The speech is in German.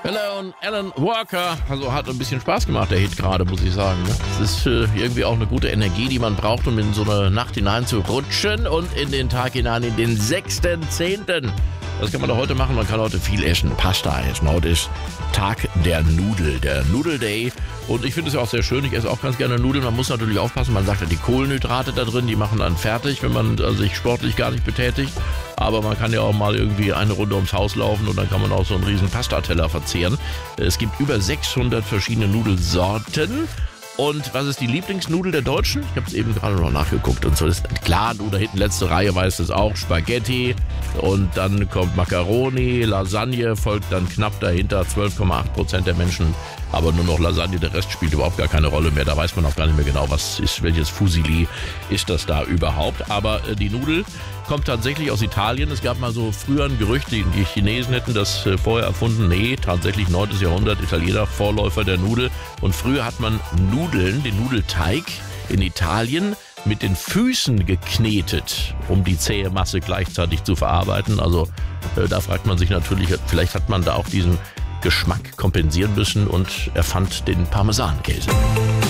Hello, Alan Walker. Also hat ein bisschen Spaß gemacht, der Hit gerade, muss ich sagen. Es ist irgendwie auch eine gute Energie, die man braucht, um in so eine Nacht hinein zu rutschen und in den Tag hinein, in den 6.10. Das kann man doch heute machen. Man kann heute viel essen, Pasta essen. Heute ist Tag der Nudel, der Noodle Day. Und ich finde es ja auch sehr schön. Ich esse auch ganz gerne Nudeln. Man muss natürlich aufpassen. Man sagt ja, die Kohlenhydrate da drin, die machen dann fertig, wenn man sich sportlich gar nicht betätigt. Aber man kann ja auch mal irgendwie eine Runde ums Haus laufen und dann kann man auch so einen riesen Pastateller verzehren. Es gibt über 600 verschiedene Nudelsorten. Und was ist die Lieblingsnudel der Deutschen? Ich habe es eben gerade noch nachgeguckt. Und so ist klar, du da hinten letzte Reihe weißt es auch, Spaghetti. Und dann kommt Macaroni, Lasagne, folgt dann knapp dahinter 12,8% der Menschen. Aber nur noch Lasagne, der Rest spielt überhaupt gar keine Rolle mehr. Da weiß man auch gar nicht mehr genau, was ist, welches Fusili ist das da überhaupt. Aber die Nudel kommt tatsächlich aus Italien. Es gab mal so früher ein Gerücht, die Chinesen hätten das vorher erfunden. Nee, tatsächlich 9. Jahrhundert, Italiener, Vorläufer der Nudel. Und früher hat man Nudeln, den Nudelteig in Italien mit den Füßen geknetet, um die zähe Masse gleichzeitig zu verarbeiten. Also da fragt man sich natürlich, vielleicht hat man da auch diesen Geschmack kompensieren müssen und erfand den Parmesankäse.